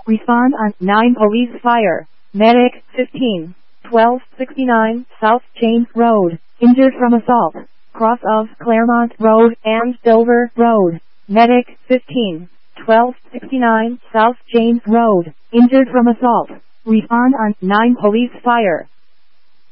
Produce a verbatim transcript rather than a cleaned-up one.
Respond on nine Police Fire. Medic fifteen twelve sixty-nine South James Road. Injured from assault. Cross of Claremont Road and Dover Road. Medic fifteen twelve sixty-nine South James Road. Injured from assault. Respond on nine Police Fire.